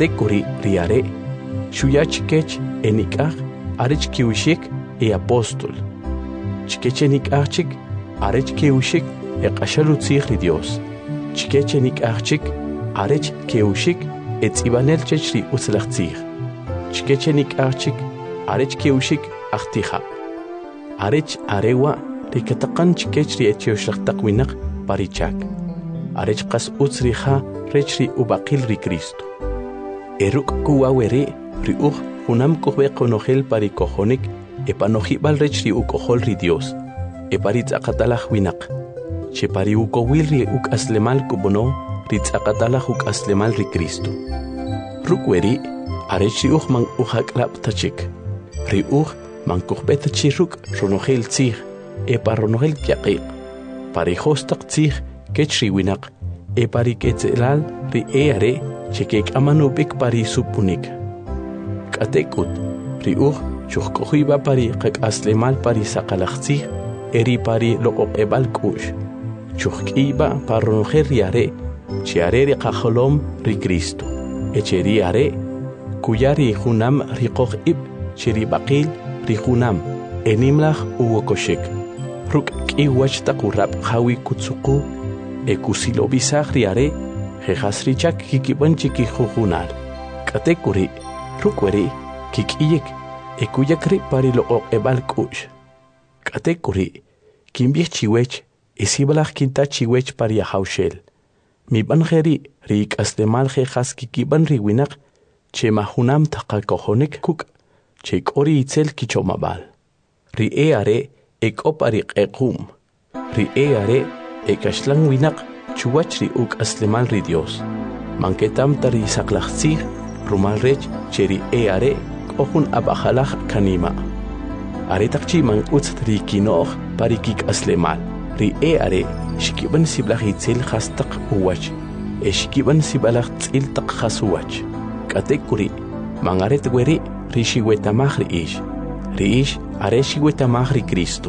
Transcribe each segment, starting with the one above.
Katekuri riare, shuya chikech enikach, arech kiwishik e apóstol. Chikech enikachik, arech kiwishik e kashalutzich ri Dios. Chikech enikachik, arech kiwishik et ibanel chechri utzlachtzich. Chikech enikachik, arech kiwishik achticha. Arech arewa rikatakan chikech ri etioshrachtaqwinak parichak. Arech qas utzriha rechri ubaqil ri Cristo. Eruk kuwawere ri hunam kohbe konohel parikohonik epanojibal rechri ukohol ri Dios. Eparitz akatalaj winak. Chepari ukowil ri aslemal kubono ritz akatalaj aslemal ri Cristo. Rukweri arechri man uhaklap tachik. Ri man kohbe tachiruk ronohel tzich eparonohel kyaqiq. Parihostak tzich kechri winak. Epariketzelal ri eare chekek amanubik pari supunik. Katekut ri chuhkohiba pari qak aslemal pari saqalaqtzih eri pari loqoqebal kush. Chuhkiba parronojer riare chiare ri qajolom ri Cristo. Echeri are kuyari junam ri qoqib chiri baqil ri junam enimlaj uwokoshek. Ruk kiwach taqurab hawi kutsuku ekusilo bisagriare jejasrichak kikibanchiki jujunal. Katekuri rukweri kikiyek ekuyakri pari lo ebal kush. Katekuri kimbich chiwech esibalaj kinta chiwech pari haushel. Mi banjeri rik aslemal jejas kikiban riwinak che mahunam taqakohonik kuk che kori itzel kichomabal. Ri eare ekopari equm. Ri eare ekashlang winak chuwachri aslemal ri Dios. Manketam tari saklachtzih rumal rech cheri eare kohun abajalaj kanima. Aretakchi man utzri kinoch parikik aslemal. Ri eare shikiban siblach itzel khastaq uwach. Eshikiban sibalach tzil taq khasuwach. Katekuri mangaret weri rishiwetamaj ri ish. Ri ish are shiwetamaj ri Cristo.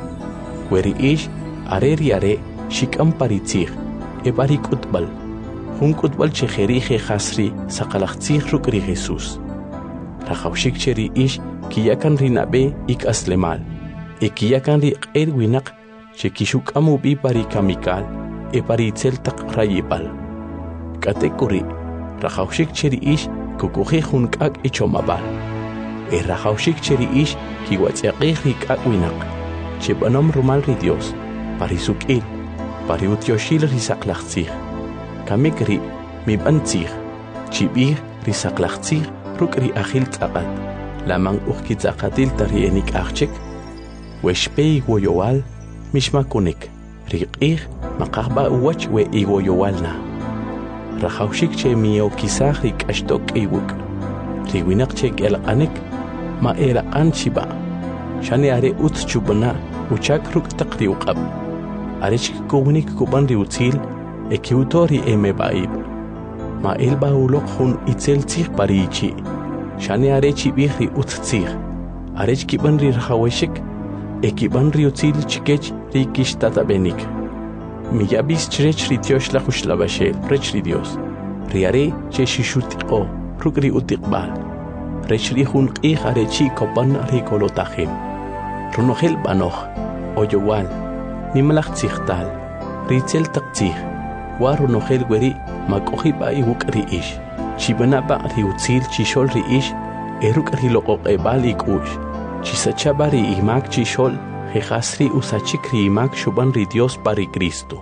Weri ish are riare shikam paritzich ebarik utbal hunkutbal chejeri jejasri saqalachtzich rukri Jesús rajawshik cheri ish kiyakan rinabe ik aslemal kiyakan ri erwinak chekishuk amubi parikamikal paritzel taq rayibal katekuri rajawshik cheri ish kukuji hunkak ichomabal rajawshik cheri ish kiwatzaqih rikak winak chebanom rumal ri Dios parisukil pariutyoshil risaklachtzich kamikri mibantzich chibir risaklachtzich rukri ajil tzaqat lamang ujkitzaqatil tari enik achchik weshpei woyowal mishmakunik riqih maqahba uwach we iwoyowalna rajawshik che miokisaj rikashtok iwuk riwinak che gelqanik ma eraqan chiba shane are utz chubna uchak ruk taqri uqab arechik kuwnik kuban riutzil ekiutori emebaib ma elba ulok hun itzel tzich parichi shane arechi bihri utztzich arech kiban ri rajaweshik ekiban riutzil chikech rikish tatabenik miyabis chrech rityosh la khushlabashel rech ri Dios riare che shishutiqo rukri utiqbal rech ri hun qih arechi kopan rikolotahim runohel banoh oyowal nimlach tzihtal ritzel taqtzih waru nohel weri makohiba iwuk ri ish chibanaba riutzil chishol ri ish eruk riloqoqebal ikush chisachaba ri imak chishol jejasri usachik ri imak shuban ri Dios pari Cristo.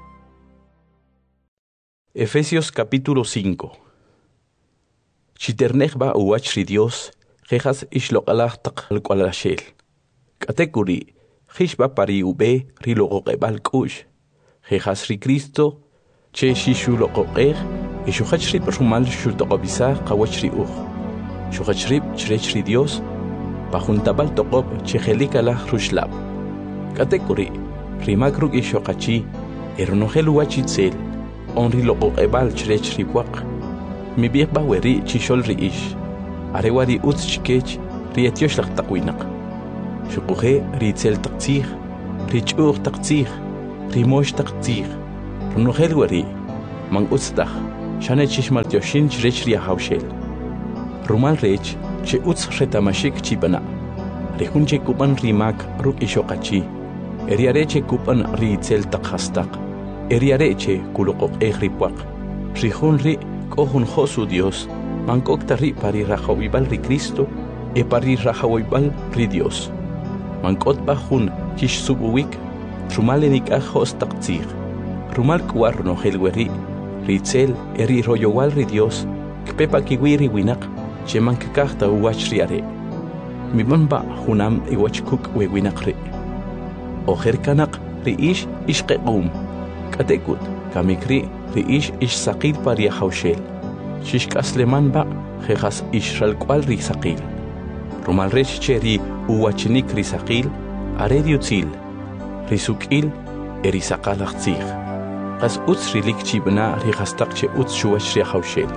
Efesios capítulo 5. Chiternejba uwach ri Dios jejas ishloqalaj taqalqualashel katekuri Hishba pari ube riloqoqebal kush. Jejas ri Cristo che shishuloqoqej ishuhachri rumal shultoqobisa qawachri Shuhachri chrechri Dios pajuntabal toqob chejelikala rushlab. Katekuri rimakruk ishoqachi ernohel wachitzel onri loqoqebal chrechri waq. Mi biqba weri chishol ri ish. Arewari utz chikech rietyosh laqtaqwinaq. Shukuhe ritzel taqtzich, richuq taqtzich, rimosh taqtzich, runohel wari, man utztach, shane chishmaltioshin chrech ria haushel. Rumal rech che utz retamashik chibana. Rehunche kupan rimak ruk ishokachi. Eriareche kupan riitzel takhastak. Eriareche kulokok ripuak. Rihun ri kohun josu Dios. Mankokta ri pari rajaوibal ri Cristo. E pari rajaوibal ri Dios. Mankot bajun kish subuwik. Rumal enik ajos taktzig. Rumal kuar no helweri. Ritzel eri royowal ri Dios. Kpepa kiwiri winak. Cheman kakahta uwach riare. Miban ba hunam iwachkuk we winakri. Oher kanak ri ish ishqequm. Katekut kamikri ri ish saqil paria haushel. Shishk asleman ba jejas ishral kwal ri saqil. Rumal rech cheri uwachnik ri saqil are diutzil. Ri sukil eri saqalachtzig. Qas utz rilik chibna ri hastak che utz shuwach ri haushel.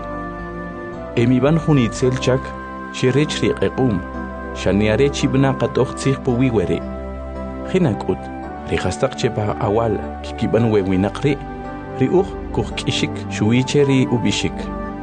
Emiban hunitzel chak sherech ri qequm. Shaniare chibna qatoqtzig puwiwere. Khinakut ri hastak chepa awal kikiban wewinaqri ri kuhkishik shuicheri ubishik.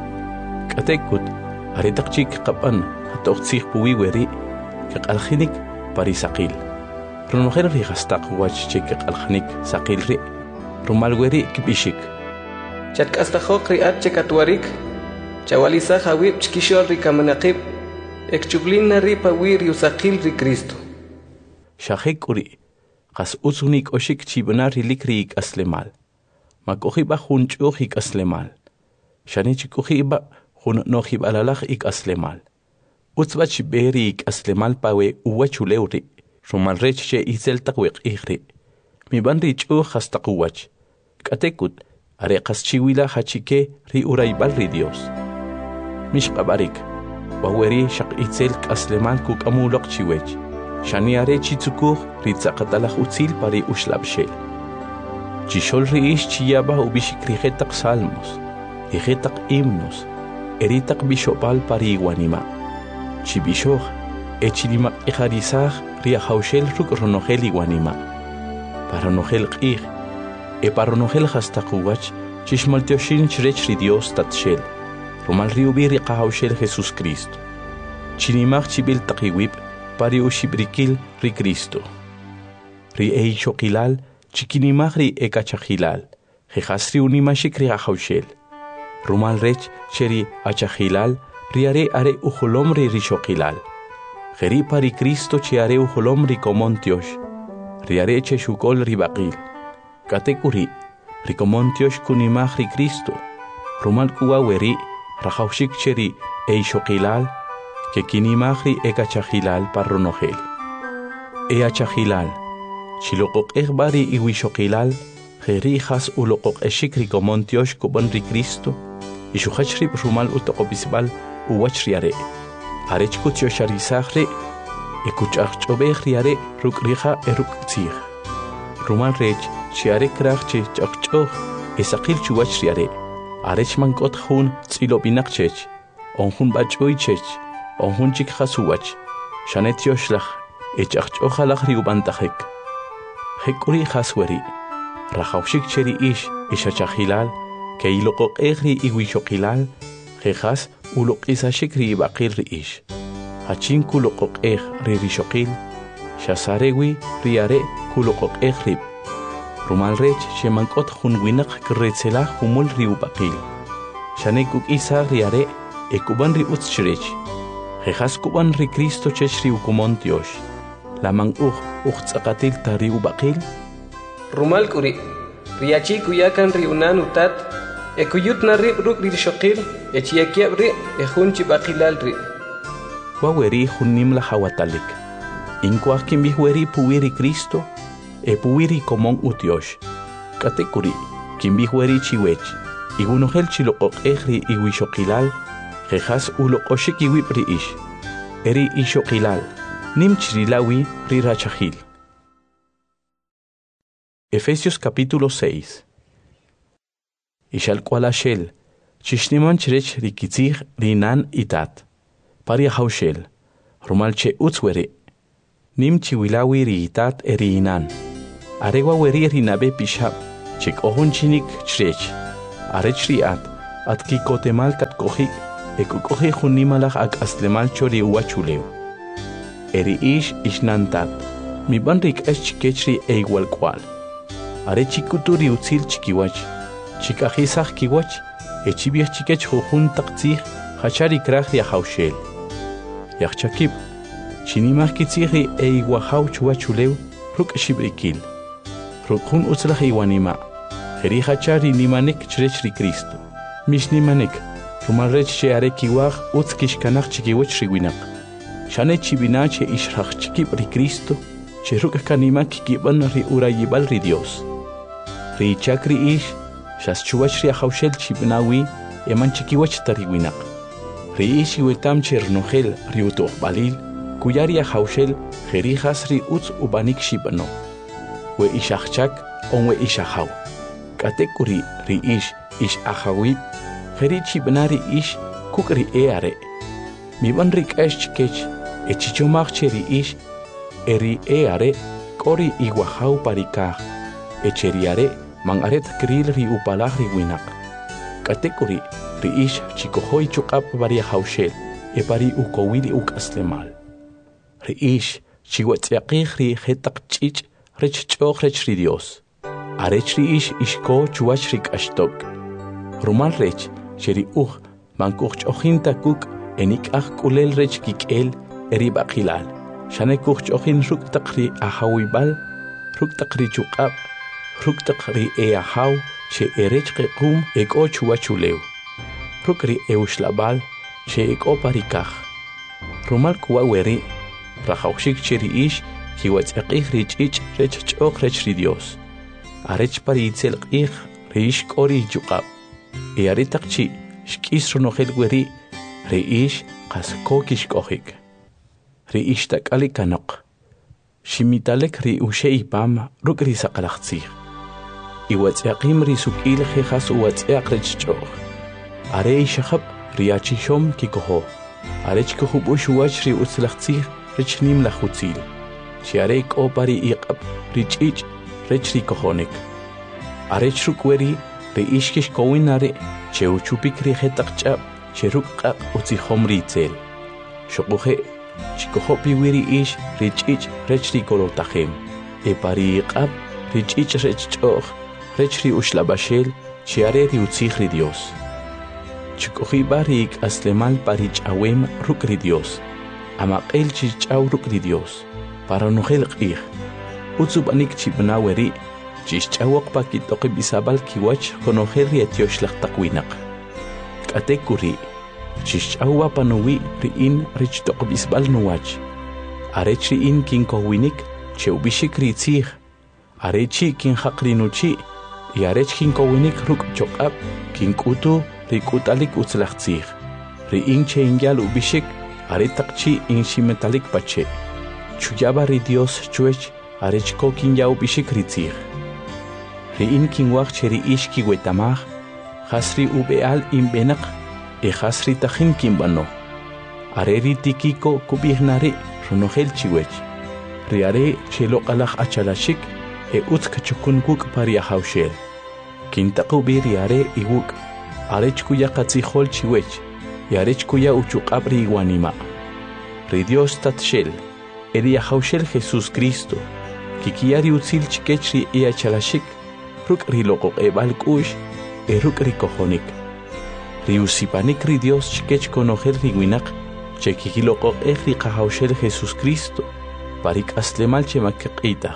Katekut aritaqchik qapan qatoqtzig puwiweri qaqalkhinik parisaqil. Runojer ri hastak wach chik qaqalkhinik saqil ri rumalweri kibishik. Chatk'astajok ri at chekatwarik chawalisaj awib chkishol ri kamanaqib ekchublina ri pawir yusaqil ri Cristo. Shahekuri qas uzunik oshik chibna rilikri aslemal. Makohiba hunchuhik aslemal. Shanichikuhiba hun nohib alalaj ik aslemal. Utzbach beri ik aslemal pawe uwachuleuri. Rumalrech che izel taqwiq ihri. Mi banrich hastaquwach. Katekut are qaschiwila hachike ri uraibal ri Dios. Mishqabarik waweri shaq izel aslemal kuk amulaq chiwech. Shaniare chitsukuh ritzaqatalaj utzil pari ushlabshel. Chishol riish chiyaba ubishikrijetaq salmos, rijetaq himnos, eritaq bishopal pari iguanima. Chibishoj, echilimaq ijarizaj riajaushel ruk ronogel iguanima. Paronogel qij, paronogel hastaquwach, chishmaltioshin chrech ri Dios tatshel, romal riubi riqahaushel Jesús Cristo. Chinimaj chibil taqiwib, pari ushibrikil ri Cristo. Ri eichokilal, chikinimagri ekachahilal, jejasri unimashik ri ahaushel. Rumal rech cheri achahilal, riare are ujolom ri rishokilal. Jeri pari Cristo chiare ujolom ri komontiosh, riare cheshukol ri baqil. Katekuri, ri komontiosh kunimagri Cristo. Rumal kuaweri, rahaushik cheri eichokilal, que kinimagri ekachahilal parronogel. Eachahilal, chiloqoq egbari iwishokilal, jerijas uloqoq eshikri komontiosh kuban ri Cristo, y shuhachrib rumal utoqobisbal uwachriare. Arechkutio sharizahre, ekuchachobehriare rukrija eruktzig. Rumal rech, chiare krachche chachchoh, esakil chuwachriare. Arechmankot hun tzilobinakchech, onhun bachoichech, onhun chik hasuwach, shanet yoshlach, echachchohalach riubantajek. Hekuri hasweri, rajaushik cheri ish, ishachahilal, que iloqoq egri iwishokilal, jejas uloqisashik ri baqil ri ish. Hachin kuloqoq eg ri rishokil, shasarewi riare kuloqoq egrib. Rumalrech shemankot hunwinak kretzela humul ri ubaqil. Shanekuk isa riare ekuban ri utzchrech. Jejas kuban ri Cristo chechri ukumontiosh. Lamang utzaqatil tari ubaqil. Rumal kuri riachi kuyakan ri unan utat ekuyut na ri ruk ri shokil echiakiab ri ejunchi baqilal ri. Waweri hunim la hawatalik. Inkwah kimbihweri puwiri Cristo puwiri komon utiosh. Katekuri kimbihweri chiwech. Igunohel chiloqoq egri iwishokilal jejas uloqoshik iwibri ish. Eri ishokilal nim chrilawi ri rachahil. Efesios capítulo 6. Ishal kwalashel, chishniman chrech rikitzig rinan itat. Paria haushel, rumalche utzwere. Nim chiwilawi ri itat eriinan. Aregwa weri rinabe pishab, chik ohun chinik chrech. Arech riat, at kikotemal katkoji ekukoji junimalaj ak aslemal chori uachuleu. Eri ish nantat, mi banrik chikechri e igual cual. Are chikuturi utzil chikiwach, chikajisaj kiwach, echibiach chikech jujun taktzij, hachari kraj ya haushel. Yachchakib, chinimaj kitziji e iguajau chuachuleu, ruk shibrikil. Rukjun utzlaj iwanima, jeri hachari nimanek chrechri Cristo. Mish nimanek, rumalrech che are kiwaj utzkishkanaj chikiwach riwinak. Shane chibinache ishraj chikib ri Cristo, che ruk kanimak kiban ri urayibal ri Dios. Ri chakri ish, shas chuwach ri haushel chibnawi, eman chikiwach tariwinak. Ri ish iwetam chernogel ri utoqbalil, kuyari haushel jerijas ri utz ubanik shibano. We ishachak on we ishahaw. Katekuri ri ish ahawib, jeri chibnari ish kukri eare. Mi ban rik chikech, echichomach cheri ish, eri eare, kori iguahaw parikaj, echeriare, man aret kril ri upalaj ri winak. Katekuri ri ish chikohoy chukap varia haushel, e pari ukowili ukaslemal. Ri ish chiwetziaqij ri jetak chich, rech chok rech ri Dios. Arech ri ish ishko chuach rik ashtok. Rumal rech, cheri man kuchochin takuk, enik kulel rech kikel, eri bakilal. Shane kuchochin ruk takri ahawibal, ruk takri chukap, ruk takri eahaw, che erech kekum eko chuachuleu. Ruk ri eushlabal, che eko parikaj. Rumal kuaweri, rajaushik cheri ish, kiwatziaqij ri chich rech chok rech ri Dios. Arech paritzel qij ri ish kori chukap. E aritakchi, shkis ronogel weri, ri ish qasko kishkohik. Ri ish takali kanok. Shimitalek ri ushe ipam ruk ri saqalaqtzij. Iwatziaqim ri sukil jejas uwatziaq rech chok. Are ishahab ri achishom kikoho. Arech kohub ushuach ri utzlaqtzij rech nim lajutzil. Chiare ko pari iqab ri chich rech ri kohonik. Arech rukweri ri ishkish kowinare che uchupik ri jetak chab che rukqaq utzihom ri tzel. Shokuhe chikohopi wiri ish ri chich rech ri kolotajem. E pari iqab ri chich rech choch rech ri ushlabashel chiare ri utzij ri Dios. Chikohi bari ik aslemal pari chawem ruk ri Dios. Amaqel chichaw ruk ri Dios. Para nogel qij. Utsubanik chibnaweri, chichawak pakitoki bisabal kiwach konogel ri etiosh takwinaq. Katekuri, chichawa panowi riin rich tok bisbal nuwach. Arech riin kinkowinik, cheubishik ritzij. Arechi kin haqrinuchi, y arech kinkowinik ruk chokab, kinkutu rikutalik utzlaqtzij. Riin cheingyal ubishik, aretakchi in shimetalik pache. Chuyaba ri Dios chuech, arech kokin yau bishik ritzij. Riin kinwach cheri ish kiwetamaj, hasri ubeal imbenak, e hasri tajin kimbano. Areri tikiko kubihnari, ronogel chiwech. Riare chelo alaj achalashik, e utzk chukun kuk paria haushel. Kintaku biriare iwuk, arech kuya katzihol chiwech, y arech kuya uchukabri iwanima. Ri Dios tatshel, eri haushel Jesús Cristo, kikiari utzil chikechri e achalashik, ruk ri loqo ebal kush, e ruk ri kohonik. Ri usipanik ri Dios chikech konogel ri winak, che kikiloqo ri haushel Jesús Cristo, parik aslemal che makqitaj.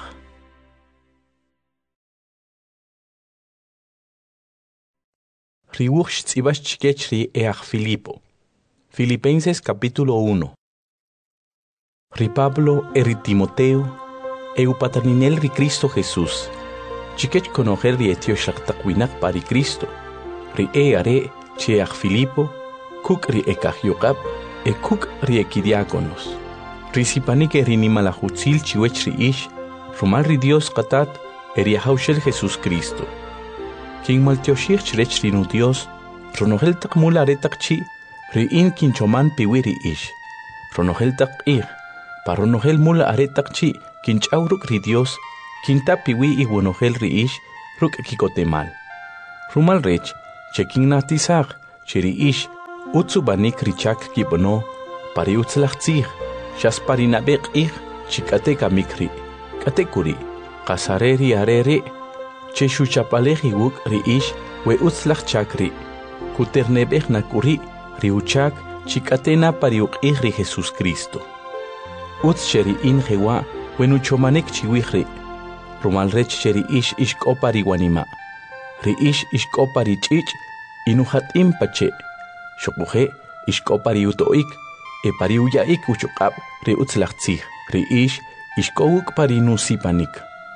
Ri wuch tzibach chikechri each Filipo. Filipenses capítulo 1. Ri Pablo eri Timoteo, eupataninel ri Cristo Jesús. Chikech konoger ri etiosh takwinak pari Cristo. Ri eare cheach Filipo, kuk ri ekajyokab, e kuk ri ekidiakonos. Ri sipanik eri nimalajutzil chiwech ri ish, rumal ri Dios qatat eri haushel Jesús Cristo. King maltioshich chrech ri nu Dios, ronogel takmul aretakchi, ri in kinchoman piwiri ish. Ronogel tak paronogel mula aretakchi, kinchauruk ri Dios, kintapiwi iwonogel ri ish, ruk kikotemal. Rumal rech, chekin natisag, cheri ish utsu banik richak kibono pari utzlachtzig shas pari nabek ig chikate kamikri kate kuri qasareri areri che shuchapaleji wuk ri ish we utzlach chakri kuternebej nakuri ri uchak chikatena pari ig ri Jesus Cristo utz cheri in jewa wenu chomanek chiwihri rumal rech cheri ish ishkopari wanima ri ish ishkopari chich inuhat impache shokuje ishkopari utoik e pari uyaik uchukab ri utzlachtzig ri ish ishkowuk pari nusipanik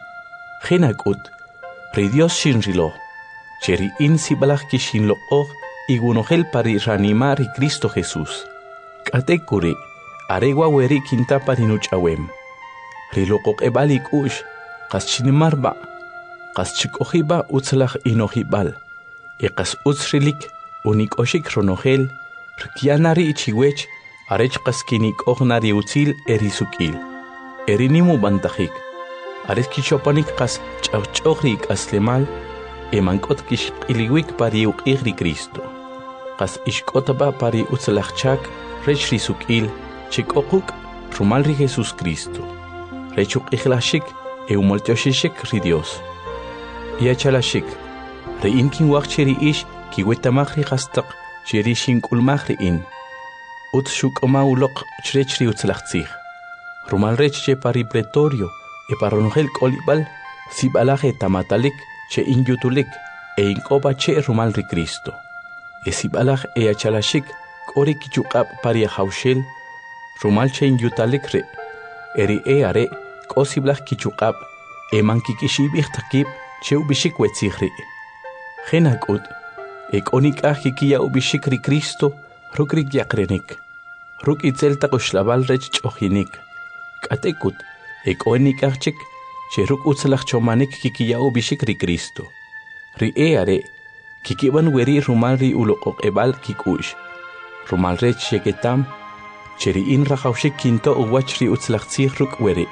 Genakut ri Dios shinrilo cheri in sibalach kishinlo og igunohel pari ranima ri Cristo Jesús katekuri aregua weri kinta pari nuchawem ri lokok ebalik ush qas chinimarba qas chikohiba utzlach inohibal e qas utzrilik unik oshik ronogel rkianari ichiwech arech qas kinik ognari utzil erisukil erinimu bantajik ares kichopanik qas chawchogrik aslemal emankot kishqiliwik pari uqigri Cristo qas ishkotaba pari utzlachchak rech risukil chikokuk rumalri Jesus Cristo rechuk ihlashik eumoltioshishik ri Dios yachalashik ri inkin waqcheri ish kiwetamagri qastaq cheri shinkulmagri in utshukoma uloq chrechri utzlachtzig rumal rech che pari pretorio e paronogel kolibal sibalaje tamatalik che inyutulik e inkoba che rumal ri Cristo e sibalaj e yachalashik kori kichukab pari haushel rumal che inyutalik re eri e are kosiblach kichukab e mankikishibich takib che ubishik wetzigri genakut e konikaj kikia ubishik ri Cristo rukrik yakrenik ruk itzel takoshlaval rech chojinik katekut e konikajchik che ruk utzlach chomanik kikia ubishik ri Cristo ri e are kikiban weri rumal ri ulokok ebal kikush rumal rech sheketam cheri in rajaushik kinto uwach ri utzlachtzig ruk weri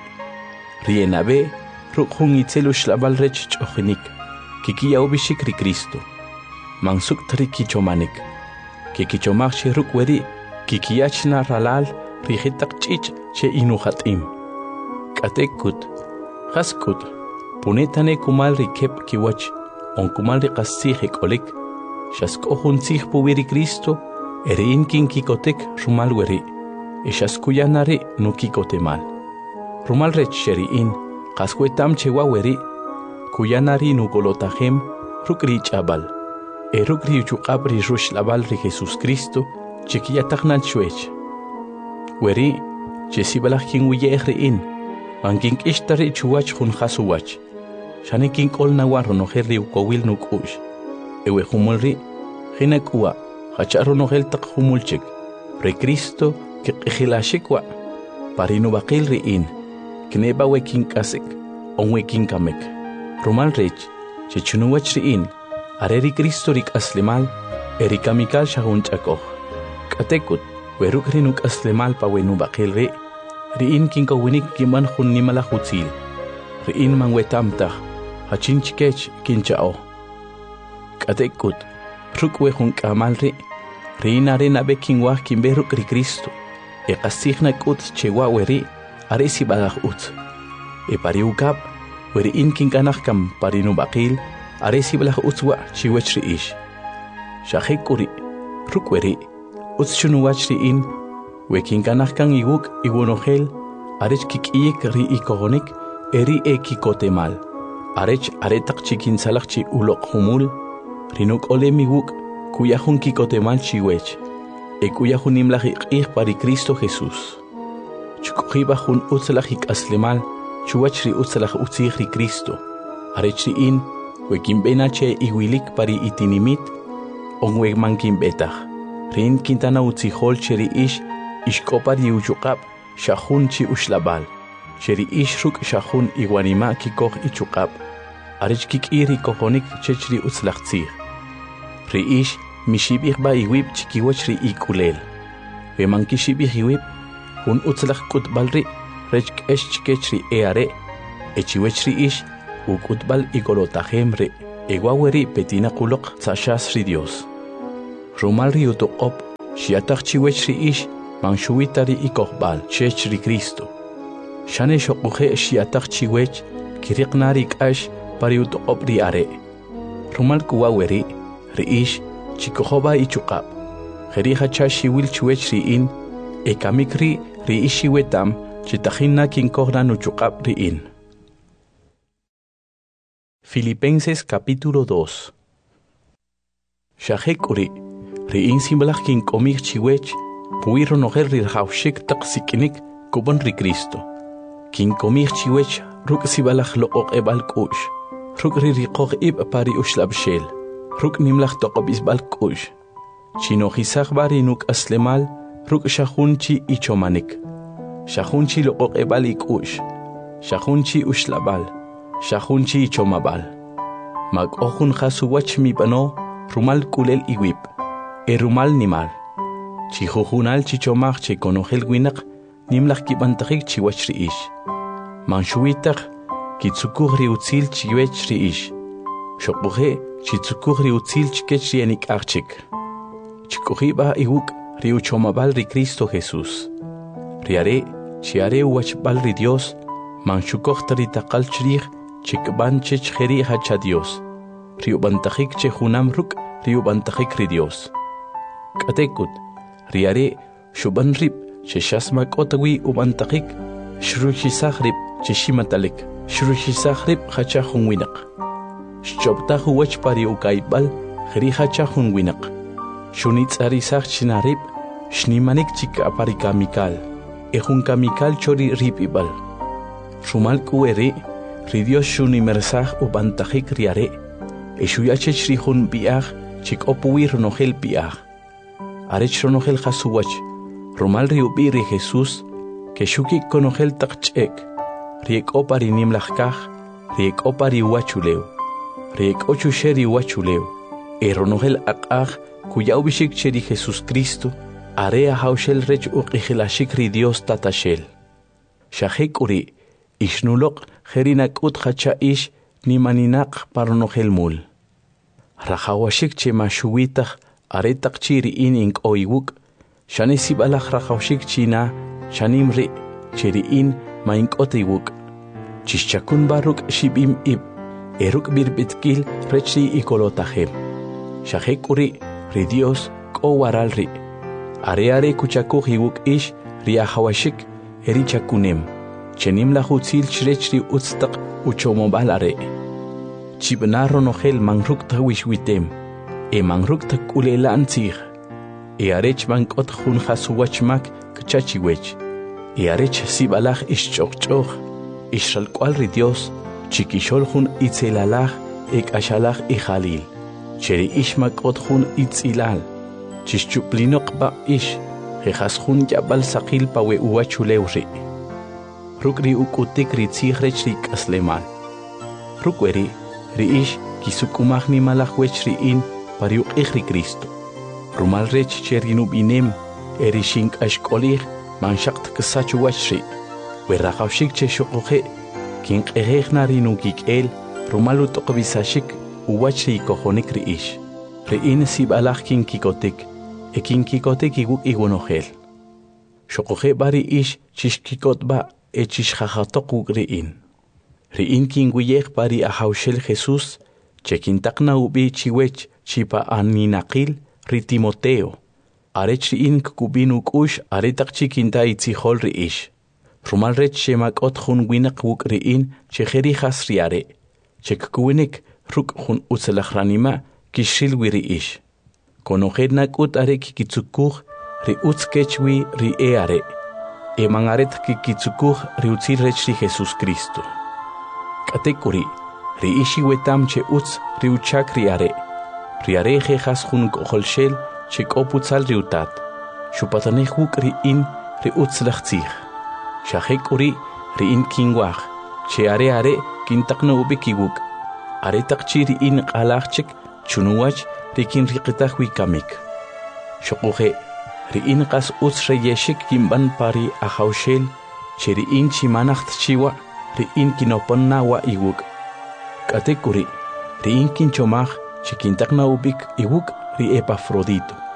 Rienabe, rukjun itzelu shlabal rech chojinik, kikia ubishik ri Cristo. Mansuk tri kichomanik, kikichomach che rukweri, kikiachna ralal, rijitak chich che inuhatim. Katekut, haskut, punetane kumal rikep kiwach, on kumal ri qasih kolik, shaskohun sih puwiri Cristo, erin kin kikotek rumal weri, eshaskuyanari nukikotemal. Rumal rech sheri'in, qaswetam chewa weri, kuyanari nukolotajem, rukri chabal, rukri uchuqabri rushlabal ri Jesus Cristo, chekiyataknal chuech. Weri, chesibalach kin wiyehri'in, mankin ishtari chuwach jun hasuwach, shanekin kol nawan ronoherri ukowil nukush, ewe humulri, hinakua, hacharonogel tak humulchik, re Cristo, kikihilashikwa, parinu bakil ri'in, kneba wekin kasek, on wekin kamek. Rumal rech, chechunuwach riin, areri Cristo rik aslemal, erikamikal shahun chakoh. Katekut, weruk rinuk aslemal pa wenu bakil ri, riin kinkawinik kiman hun nimala hutzil. Riin man wetamtah, hachin chikech kinchao. Katekut, ruk wehun kamal ri, riin arena bekin wah kimberuk ri Cristo. E qasigna kut chewa weri, aresi bagaj ut. E pariukab, weri inkin kanakam parinu bakil, aresi balag utwa chiwechri ish. Shahekuri, rukweri, utsunuwachri in, wekin kanakang iwuk iwunohel, arech kikiyek ri ikogonik, eri ekikotemal. Arech aretak chikin salakchi ulok humul, rinuk olemi wuk, kuyahun kikotemal chiwech. Ekuya junimlajik pari Cristo Jesús. Chukujiba jun utzlajik aslemal, chuachri utzlaj utzigri Cristo. Arechri in, wekimbenache iwilik pari itinimit, onweg mankin betach. Rin kintana utzihol cheri ish, ishkopari uchukab, shahun chi ushlabal. Cheri ish ruk shahun iguanima kikoj ichukab. Arech kik iri kojonik chechri utzlajtzig. Ri ish, mishibih ba iwib chikiwachri ikulel. Weman kishibih iwib, un utzlach kutbalri, rech esh chikechri eare, echiwechri ish, ukutbal igolotajemre, eguaweri petina kulok tzashasri Dios. Rumal riutoqop, shiataq chiwech riish, manshuitari ikoqbal, chech ri Cristo. Shane shoquje shiataq chiwech, kiriqnari kash, pariutoqop ri are. Rumal kuwaweri, riish, chikojoba ichuqab. Jerija chashiwil chiwech riin, ekamikri riishiwetam, chitajina kinkogna nuchuqab riin. Filipenses capítulo 2. Shahekuri, riin simbalach kinkomik chiwech, puiro noher rirhaushik taksikinik kubon ri Cristo. Kinkomik chiwech, ruk sibalach look ebal kush, ruk ririkog ib pari ushlabshel, ruk nimlach tokobisbal kush. Chinojisach bari nuk aslemal, ruk shahunchi ichomanik. Shahunchi look ebal ikush, shahunchi ushlabal. Shahunchi chomabal. Mag ohun khasuwach mi bano, rumal kulel iwip. Rumal nimal. Chihuhunal chichomach che konohel winak, nimlach kibantahik chiwach riish. Manshuitach, kitsukuh riutzil chiwech riish. Shokbuhe, chitsukuh riutzil chikech rienik archik. Chikuhiba iwuk riuchomabal ri Cristo Jesús. Riare, chiare uachbal ri Dios, manshukoh taritakal chrich, Chikban chech jeri hacha Dios. Riubantajik che junam ruk, riubantajik ri Dios. Katekut, riare, shuban rip, che shasmak otawi ubantajik, shruchisach rip, che shimatalik, shruchisach rip hacha junwinak. Shchobtahu wach pari ukaibal, jeri hacha junwinak. Shunitz arisach chinarip, shnimanik chika aparikamikal, ejunkamikal chori ripibal. Shumal kueri, Ridios shuni mersach ubantajik riare, eshuyachech rihun biach, chik opuir nohel biach. Arech ronohel hasuwach, romal riubiri Jesús, que shukik konohel takchek, riek opari nimlachkach, riek opari wachuleu, riek ochusheri wachuleu, ronohel akach, cuya ubishik cheri Jesús Cristo, area haushel rech uqihilashik ridios tatashel. Shahek uri, ishnulok, Jerinak uthacha ish ni maninak parnohel mul. Rajawashik che mashuitach aretak chiri in oiwuk, shani sibalach rajawashik china, shanimri chiri in maink otiwuk. Chichakun baruk shibim ib, eruk birbitkil rechi ikolotahem. Shahek uri ridios ko waralri. Areare kuchakuhiwuk ish riahawashik erichakunem. Chenim la hutzil chirechri utstak uchomobal are. Chibnaro nohel mangruk tawish witem. Mangruk tak ulela anzir. Arech bankot hun hasuwachmak kchachiwech. Arech sibalach ischokchoch. Ishalkwal ri Dios. Chikishol hun itzelalach ashalach ihalil. Cheri ishmakot hun itzilal. Chischuplinok ba ish. Jejas hun yabal sakil pawe uachuleuri. Rukri ukutik ritzichrech rik aslemal. Rukweri, riish, kisukumach ni malachwech riin, pariuk ri Cristo. Rumal rech cherinub inem, erishink ashkolich, manshakt kasachuachri. Werrachawshik che shokoche, kink rinukik el, rumalut okbisashik, uwachri kohonik riish. Riin sibalach kinkikotik, kinkikotik iguk igunohel. Shokoche bari ish, chishkikot ba, echish jajatok riin. Riin kinguyech pari ahaushel Jesús, chekintakna ubi chiwech chipa aninakil ri Timoteo. Arech riin kukubinuk ush aretak chikinta itzihol riish. Rumal rech shemakot hun winak wuk riin chejerijas riare. Chekkuwinik ruk hun utzelachranima kishil wiriish. Konojednak ut are kikitsukuch ri utskechwi ri eare. Mangaret kikitsukuch riutzil rechri Jesús Cristo. Katekuri, riishi wetam che utz riuchak riare. Riare jejas hun koholshel che koputzal riutat. Shupatanehuk riin riutzlachtzich. Shahekuri riin kingwach. Che are kintakna ubikiwuk. Are takchi riin qalachchik chunuwach rikin riqitach wikamik. Shokuhe. Riin qas utz reyeshik kimban pari ahaushel, che riin chimanacht chiwa, riin kinoponna wa iwuk. Katekuri, riin kinchomach, chikintakna ubik iwuk ri Epafrodito.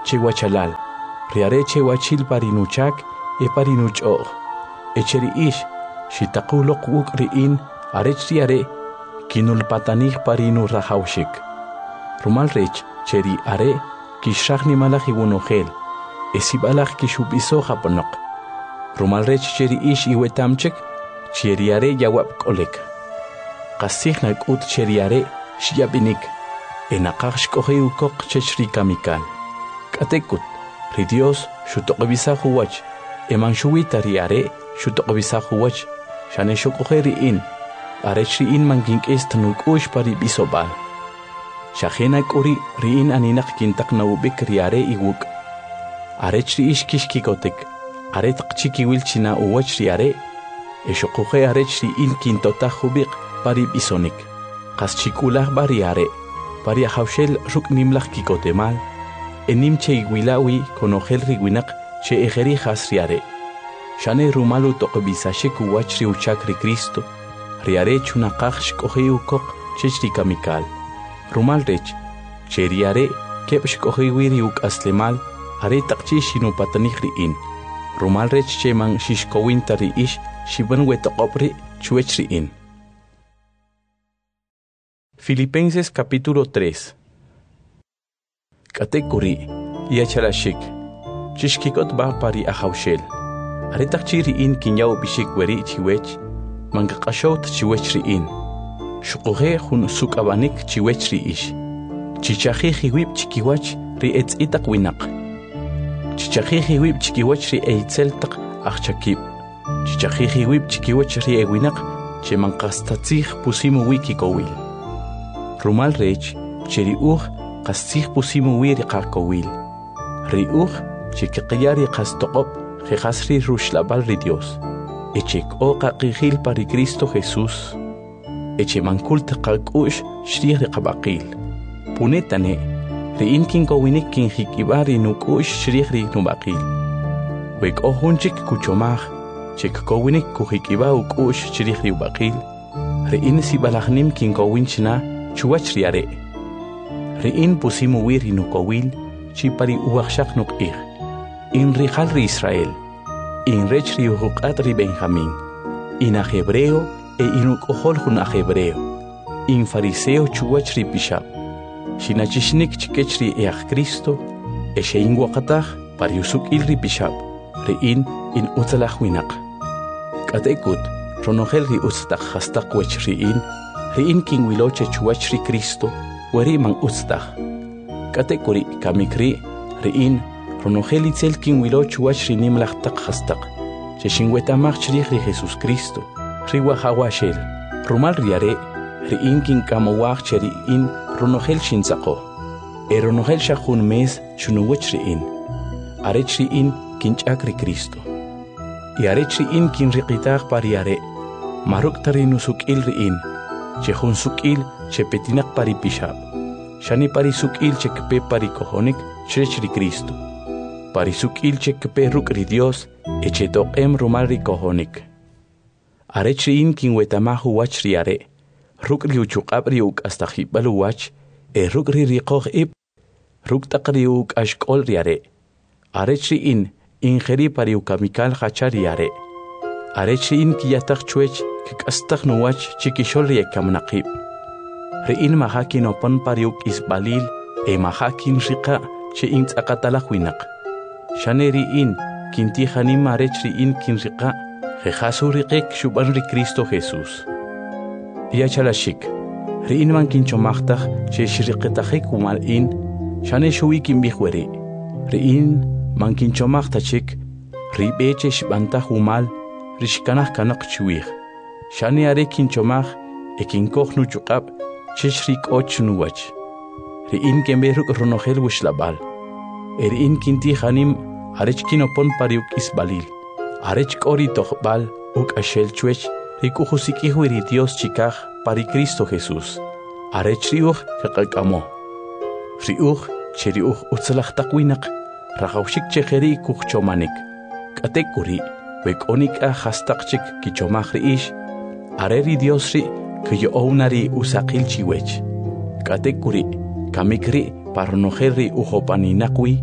chewachalal, riare chewachil parinuchak e parinuchog, echeri ish, shitakulok wuk riin, arech riare, kinul patanich parinu rahaushik. Rumal rech, cheri are, kishrak ni malach iwunogel, esibalach kishubiso japonok. Rumal rech cheri ish iwetamchik, cheri are yawap kolek. Kasihnak ut cheri are, shiabinik, enakach shkohe ukok chechri kamikal. Katekut, ri Dios shutokbisa huwach, eman shuwita riare shutokbisa huwach, shane shokohe riin, arech riin mangink estanuk ush pari bisobal. Shahena kuri riin aninak kintak naubik riare iwuk. Arech riish kishkikotek, aretak chikiwil china uwach riare, eshokohe arech riin kintota hubik pari bisonik. Kas chikulah bariare, pari haushel ruk nimlach kikotemal, enim che iguilawi konogel riguinak che ejeri hasriare. Shane rumalu tokobisashe kuwach riuchakri Cristo, riare chunakach shkohe ukok chechri kamikal. Rumal rech, che riare kep shkohe wiri uk aslemal, are takchi shinu patanich riin. Rumal rech che man shishkowin tari ish, shiban wetokopri chuech riin. Filipenses capítulo 3. Katekuri, yachalashik, chishkikot ba pari ahaushel. Aretak chiriin kinyaw bishik weri chiwech, mangakashot chiwech riin. Shukuhe hun sukabanik chiwech riish. Chichahi hiwib chikiwach ri etz itak winak. Chichahi hiwib chikiwach ri eitzel tak achakib. Chichahi hiwib chikiwach ri ewinak, che mankastatzich pusimu wiki kowil. Rumal rech, che riuch kastzich pusimu wiri kakowil. Riuch, che kikiyari kastokop, jejasri rushlabal ri Dios. Echek o kakihil pari Cristo Jesús. Eche mankult kakush shrih ri kabakil. Punetane, riin kin kowinik kin hikibari nukush shrih ri nubakil. Wek o hunchik kuchomach, chek kowinik kuhikiba ukush shrih ri ubakil. Riin sibalachnim kin kowinchna, chuwach riare. Riin pusimu wiri nukowil, chipari uwakshak nukir. In rijal ri Israel, in rech ri uhukat ri Benjamín, in a hebreo e inuk ohol hun a hebreo, in fariseo chuwach ri pishab, shinachishnik chikech ri each Cristo, e shein wakatach pari usuk il ri pishab, riin in utzalach winak. Katekut, ronogel ri utzatach hastak wech riin kin wiloche chuwach ri Cristo, weri man utztach. Katekuri kamikri, riin, ronogel itzel kin wiloch chuwach ri nimlach tak hastak, che shinwetamach chrich ri Jesus Cristo, ri wahawashel. Rumal riare, riin kin kamowach che riin, ronogel shinzako. E ronogel shachun mes chunuwach riin. Arech riin kin chak ri Cristo. Y arech riin kin riqitach pariare, maruk tari nusuk il riin, che hun sukil che petinak pari pishab. Shani pari sukil che kpe pari kohonik chrech ri Cristo. Pari sukil che kpe ruk ri Dios e che doqem rumal ri kohonik. Arech riin kin wetamahu wach riare, ruk ri uchukab ri uk astajibalu wach, e ruk ri riqoh ib, ruk tak ri uk ashkol riare. Arech riin ingeri pari ukamikal hachar riare. Arech riin kiyatak chuech kikastak nuwach chikishol riekam naqib. Riin mahakin opon pariuk isbalil e mahakin rika che ints akatalak winak. Shane riin kinti hanim arech riin kin rika jejasu rikek shuban ri Cristo Jesús. Yachalashik, riin man kinchomachtach che shriqetachik umal in, shane shui kin bihweri. Riin man kinchomachtachik, ribeche shbantach umal, rishkanach kanak chuich. Shani are kinchomach, e kinkoch nu chukab, cheshrik och nuwach. Riin kemberuk ronogel wishlabal. Riin kinti hanim, arech kinopon pariuk isbalil. Arech kori tochbal, uk ashel chuech, rikuhusiki ri Dios chikach, pari Cristo Jesús. Arech riuch kakakamo. Riuch, cheriuch utzalach takwinak, rachaushik checheri kuchchomanik. Katekuri, wek onika hastakchik kichomach riish, areri Dios ri, kuyo ounari usakil chiwech. Katekuri, kamikri, paronogeri uhopaninakwi,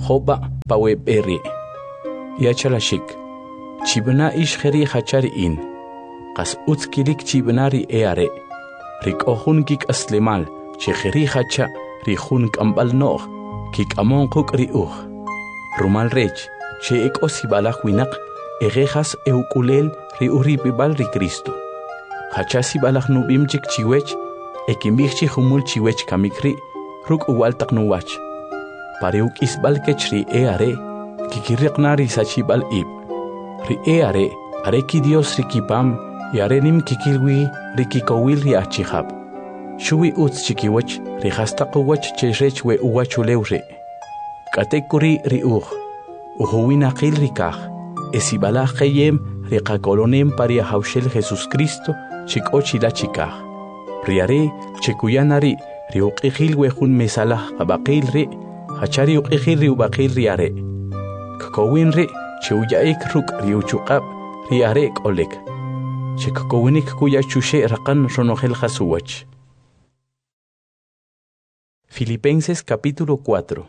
Joba pawe beri. Yachalashik. Chibna ish kheri hachari in. Qas utskilik chibnari eare. Rik ohun kik aslemal. Cheheri hacha rihun kambal noh. Kik amon kuk riuh. Rumal rech. Che ek osibalak winak. Egejas eukulel riuripibal ri Cristo. Hachasi balak nubim chik chiwech. Ekimbikchi humul chiwech kamikri. Ruk uwaltak nuwach. Pareuk isbal kechri eare. Kikiriqnari sachibal ib. Ri eare. Areki Dios rikipam. Yarenim kikilwi rikikowil ri achihab. Shuwi uts chikiwach. Rihastaqwach cherech we uwachulewre. Katekuri ri Uhuwinaqil rikaj. Esibalaj keyem riqakolonem paria haushel Jesus Cristo chikochila chikaj. Riare chekuyanari riuqijil wejun mesalah abaqil ri hachari uqijil riubaqil riare. Kakowin ri cheuyaik ruk riuchuqab riare kolek. Chekakowinik kuyachushe raqan ronogel jasuwach. Filipenses capítulo 4.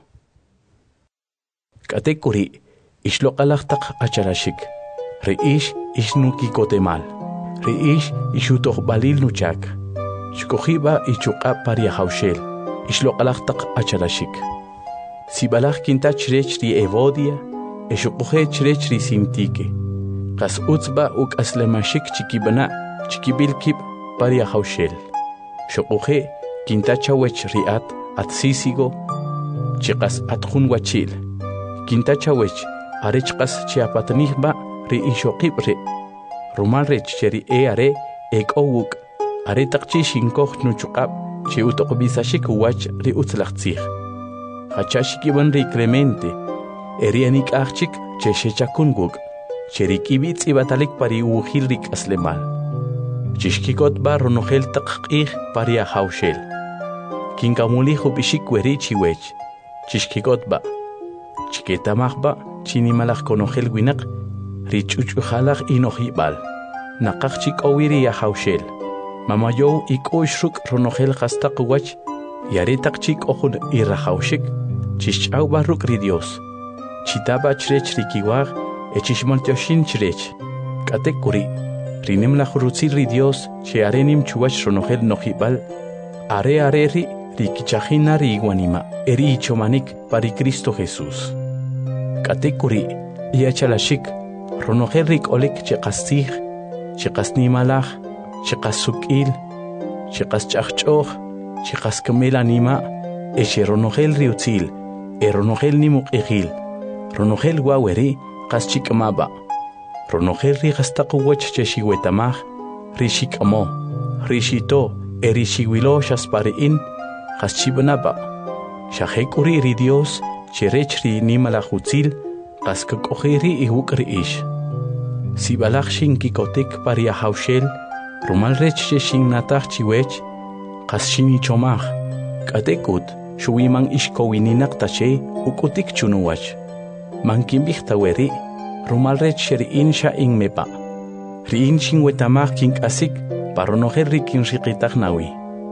Katekuri Ishloqalaqtaq acharashik. Reish ishnuki kotemal. Reish ishutoq balil nuchak. Shkojiba ichuqa paria haushel. Ishloqalaqtaq acharashik. Sibalaq kinta chrech ri evodia. Eshuqoje chrech ri sintike. Qas utzba uk aslemashik chikibana chikibilkib paria haushel. Shuqoje kinta chawech riat atsisigo. Chiqas atjun wachil. Kinta chawech arechqas chiapatnihba ri ishoqibre. Rumal rech cheri eare ekowuk. Aretaqchi shinkoj nuchuqab chi utoqbisashik wach ri utzlaqtzij. Hachashikiban ri Clemente. Erianik achik che shechakunguk. Cheri kibitz ibatalik pari ujil rik aslemal. Chishkikot ba ronogel taqqij paria haushel. Kinkamuli hubishik weri chiwech. Chishkikot ba. Chiketamajba chinimalaj konogel winak. Richuchujalaj inojibal. Naqaqchik owiri ya haushel. Mamayow ikoishruk ronogel hastaqwach. Yaretaqchik ojun irrahaushik. Chishchauba ruk ri Dios. Chitaba chrech rikiwag. Echishmontoshin chrech. Katekuri. Rinem la jurutzil ri Dios. Che arenim chuwach ronogel nojibal. Are ri rikichajina ri iguanima. Eri ichomanik pari Cristo Jesús. Katekuri. Yachalashik. Ronogel rik olek cheqastij. Cheqasnimalaj. Cheqasukil. Cheqaschachchoj. Cheqaskamel anima. Eche ronogel riutzil. Ronogel nimuqijil. Ronogel waweri. Qaschikmaba. Ronogel rigastaqwach cheshiwetamaj. Rishikamo. Rishito. Erishiwilo shaspariin. Qaschibanaba. Shajekuri ri Dios. Cherech ri nimalajutzil. Qaskakojiri ihukri ish. Sibalaj shinkikotik paria haushel. Rumal rech shinnataj chiwech. Qasshinichomaj. Katekut. Shuwiman ishkowininak tache. Ukutik chunuwach. Mankimbij taweri. Rumal rech sheriin sha inmepa. Riin shinwetamaj kinkasik. Paronogel rikin riqitaj nawi.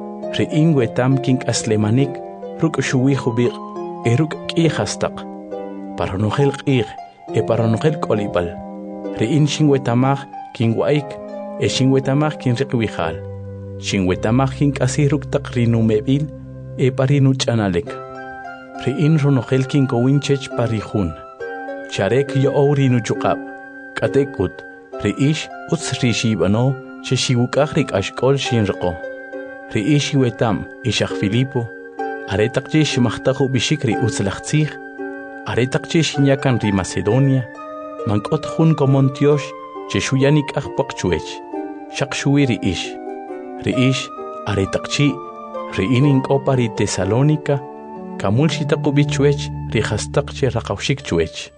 Riin wetam kink aslemanik. Ruk shuwijubig. Eruk k'ijastaq. Paronogel q'ij. Paronogel kolibal. Riin shinwetamaj kinwaik. Shinwetamaj kinriqwijal. Shinwetamaj kinkasiruk taq rinumebil. Parinuch'analek. Riin ronogel kinkowinchech parijun. Charek yo rinuchuqab. Katekut. Riish utz rishibano. Cheshiwukaj rik'ashk'ol shinriqo. Riish wetam ishaq Filipo. Aretaqchi shimajtaq ubishik ri utzlaqtzij. Aretaqchi shinyakan ri Macedonia. Mank'ot jun komontiosh cheshuyanik ajpaqchuech. Shaqshuwi riish. Riish aretaqchi riin ink'opa ri Tesalónica. Kamul shitaq ubichuech ri jastaqchi raqawshikchuech.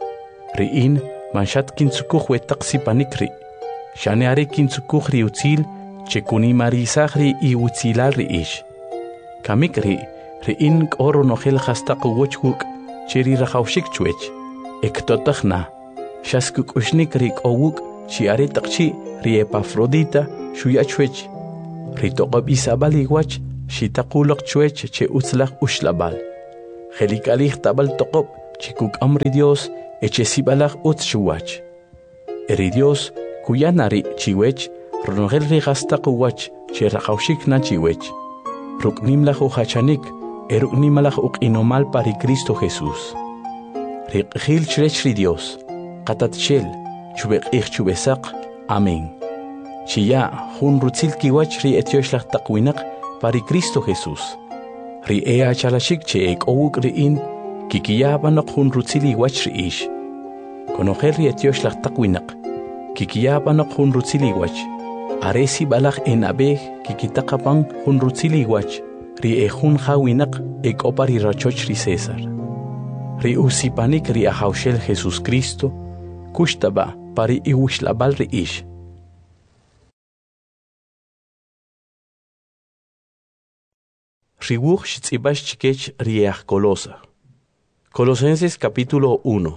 Riin manshat kintzukuj wetaq sipanik ri. Shane are kintzukuj ri utzil chekunimarizaj ri iutzilal riish. Kamik riin k'o ronogel jastaq uwochwuk cheri raqawshikchuech. Ektotajna. Shaskuk'ushnik ri k'owuk chi aretaqchi ri Epafrodita shuyachwech. Ri toqob isabal iwach shitaqulaq chuech che utzlaj ushlabal. Jelikalij tabal toqob chikuk amri Dios eche sibalach utz chuwach. Eri Dios kuyanari chiwech ronogel rigasta kuwach cherachaushik na chiwech. Ruknimlach uhachanik eruknimalach ukinomal pari Cristo Jesús. Riqhil chrechri Dios qatatchel chubek chubesak. Amén. Chiya hun rutzil kiwach ri etioshlach taqwinak pari Cristo Jesús. Ri ea chalashik che ek owuk riin kikiyabanok hun rutzil iwach ri ish. Konojer ri etioshlach taqwinak kikiyabanok hun rutzil iwach. Aresi balach en abeg kikitaqapan hun rutzil iwach. Ri e hun hawinak ek opari rachoch ri César. Ri usipanik ri ahaushel Jesús Cristo kushtaba pari iwishlabal ri ish. Riwuch shitzibash chikech riach Colosa. Colosenses capítulo 1.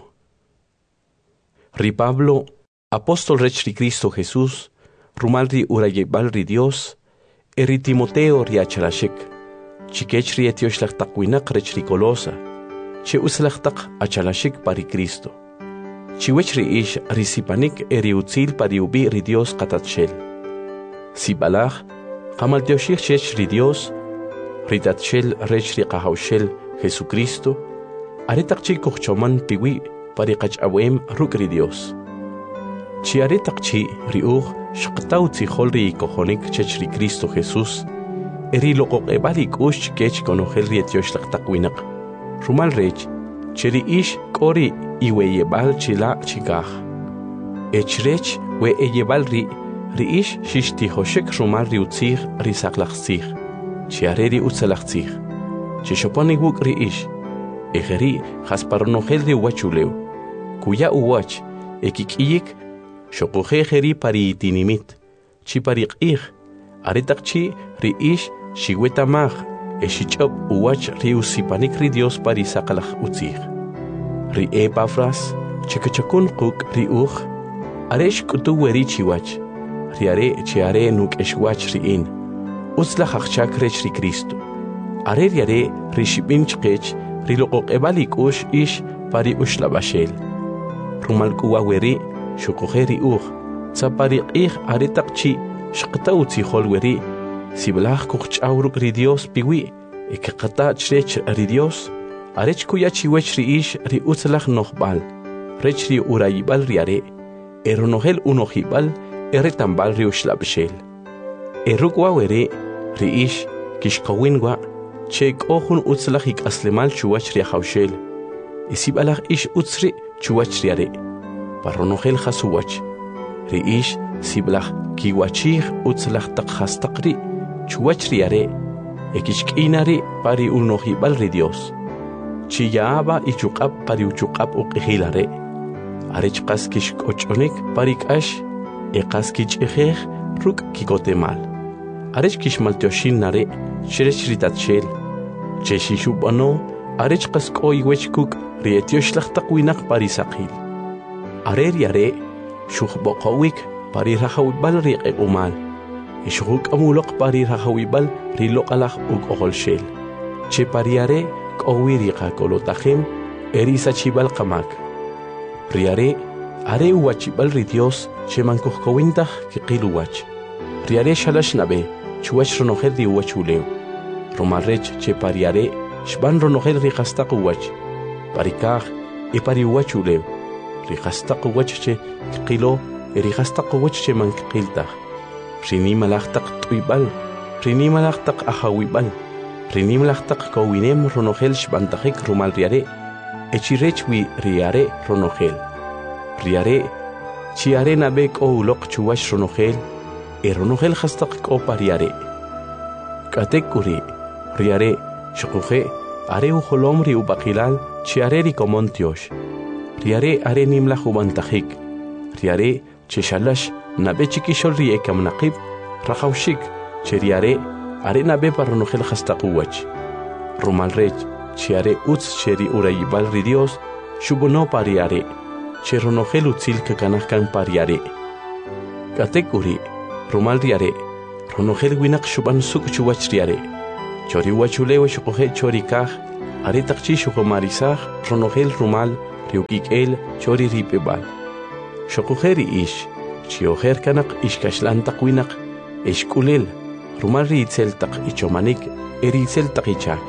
Ri Pablo, apóstol rech ri Cristo Jesús, rumal ri urayebal ri Dios, eri Timoteo ri achalashik, chikech ri etiosh taqwinak rech ri Colosa, che uslach achalashik pari Cristo. Chiwech ri ish risipanik eri utzil pari ubi ri Dios qatatshel. Sibalach, qamal teoshich chech ri Dios, ritatshel rech ri qahaushel Jesucristo, aretaqchi kuchchoman piwi pari qachawem ruk ri Dios. Chi aretaqchi riuch shqtaw tzihol ri kohonik chech ri Cristo Jesús, eri loqoqebalik ush kech konohel ri etiosh taqwinak. Rumal rech, cheri ish kori iweyebal chila chikaj. Echrech we eyebal ri ish shishtihoshek rumal ri utzig ri saklachzig. Chiareri utzalachzig. Chishoponi wuk ri ish. Ejeri jasparonogel ri uwachuleu. Kuya uwach ekikiyik shokoje jeri pari itinimit. Chi pari qig. Aretaqchi ri ish shiwetamaj. Eshichop uwach ri usipanik ri Dios pari sakalach utzig. Ri Epafras chikachakun kuk ri uch. Aresh kutu weri chiwach. Riare chiare nuk eshwach ri in. Utzlach achchak rech ri Cristo. Are riare ri shibin chkech ri loqoqebalik ush ish pari ushlabashel. Rumal kuwa weri shukoje ri uch. Tzapari qig aretaqchi shqta utzihol weri. Siblach kuchawruk ri Dios piwi. Ekaqata chrech ri Dios. Arech kuya chiwech ri ish ri utzlach nohbal. Rech ri urayibal riare. Eronogel unohibal eretambal ri ushlabashel. Erukwa weri ri ish kishkawinwa chek ohun utzlach ik aslemal chuwach ri haushel. Isibalach ish utzri chuwach riare. Paronogel hasuwach. Ri ish siblach kiwachig utzlach taqhastaqri chuwach riare. Ekishkinari pari unohibal ri Dios. Chiyaaba ichuqab pari uchuqab uqihilare. Arechqas kishkochonik pari kash eqas kichijej ruk kikotemal. Arech kishmalteoshin nare, sherech ritatshel. Cheshishubano, arech qaskoi wechkuk, rietioshlag taqwinak parisaqil. Arer yare, shukhboqawik, parirahawibal riqeumal. Ishuk amulok parirahawibal riloqalach uk oholshel. Che pariare, kowiriqa kolotahim, erisachibal qamak. Riare, are uwachibal ri Dios, che mankuhkowintah kiqiluwach. Riare shalash nabe, chuwach ronogel di uwachuleu. Romarrech che pariare, shban ronogel rihastaq uwach. Parikaj, e pari uwachuleu. Rihastaq uwach che kilo, e rihastaq uwach che mankiltah. Rinimalachtak tuibal, rinimalachtak ahawibal, rinimalachtak kowinem ronogel shbantajik rumal riare. Echirechwi riare ronogel. Riare, chiare nabek o ulok chuwach ronogel. Eronogel hastaq ko pariare. Katekuri, riare, shukuje, are uholom ri ubakilal, chiare ri komontiosh. Riare are nimla hubantajik. Riare, cheshalash, nabe chikishol ri ekamnaqib, rahaushik, cheriare, are nabe paronogel hastaquwach. Rumalrech, chiare utz cheri urayibal ri Dios, shubuno pariare, cheronogel utzil kakanakan pariare. Katekuri, Rumal riare, ronogel winak shuban suk chuwach riare. Chori wachuleo shukoje chorikaj, aretaqchi shuqomarisaj ronogel rumal riukikel chori ripebal shoqujeri ish chiojer kanak ishkashlantaq winak eshkulel rumal riitzeltaq ichomanik eritzeltaq ichak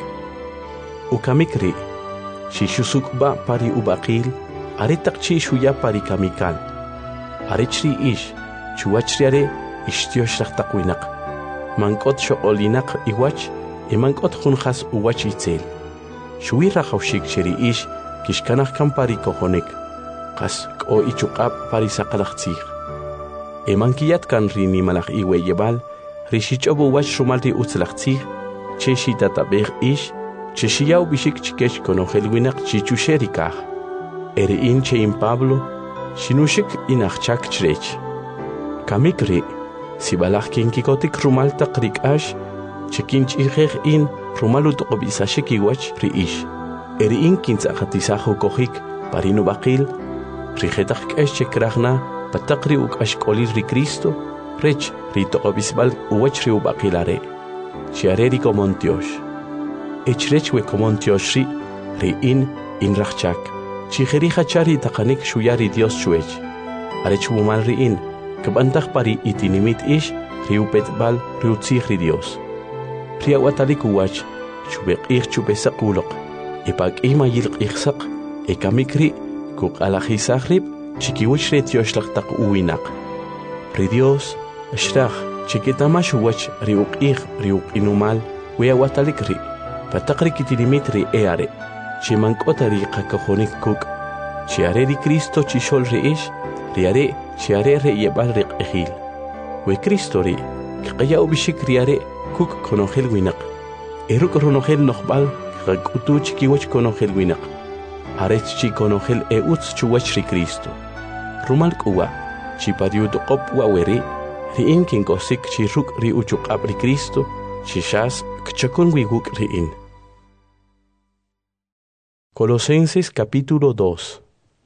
ukamikri shishusukba pari ubaqil aretaqchi shuya pari kamikal arechri ish chuachriare ishtioshrahtaq winak mankot shoqolinak iwach imankot junjas uwach itzel shuira hawshik cheri ish kishkanaj kan pari kojonek qas k'o ichuq'ab pari saqalaqtzij emankiyat kan rini malaj iweyebal rishich'ob uwach rumal ri utzlaqtzij che xitatabej ish che xiyaw bixik chikex konojel winaq chichuxeri kaj eri'in che in Pablo xinuxik inajchak chrech kamik ri sibalaj kinkikotik rumal taq rik'ax che kinch'ijej in rumal utoqobisaxik iwach ri ish eri'in kintz'aqatisaj ukojik pari nubaqil rijetaj k'ex che krajna pataq ri uk'axk'olil ri Cristo rech ri toqobisbal uwach ri ubaqil are chiare ri komontiox echrech we komontiox ri in rajchak chijeri hachari taqanik shuyari Dios chuech arech wumal ri in kb'antaj pari itinimit ish ri upetbal ri utzij ri Dios ri awatalik uwach chubeq'ij chubesaq uloq ipak'ij mayilq'ij saq ekamik ri kuq'alajisaj rib chikiwach re tioxlaq taq uwinaq ri Dios ashraj chikitamax uwach ri uq'ij ri uq'inumal we awatalik ri pataq ri kitinimit ri are chimank'ota ri qakojonik kuk' chiare ri Cristo chixol ri ish ri are chiare re yeb'al ri q'ejil we Cristo ri kqaya ubixik ri are kuk' konojel winaq eruk ronojel no'jb'al qak'utu chikiwach konojel winaq arech chi konojel utz chuwach ri Cristo rumal k'uwa chipariutoqop waweri ri'in kinkosik chi ruk' ri uchuq'ab ri Cristo chixas kchakun wiguk ri'in. Colosenses capítulo 2.